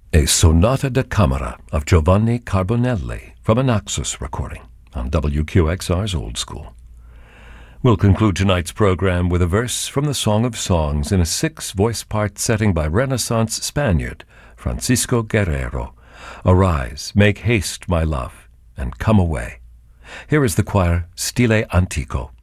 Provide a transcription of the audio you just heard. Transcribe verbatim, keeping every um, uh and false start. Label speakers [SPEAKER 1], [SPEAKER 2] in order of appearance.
[SPEAKER 1] a sonata da camera of Giovanni Carbonelli from a Naxos recording on W Q X R's Old School. We'll conclude tonight's program with a verse from the Song of Songs in a six-voice part setting by Renaissance Spaniard Francisco Guerrero. Arise, make haste, my love, and come away. Here is the choir Stile Antico.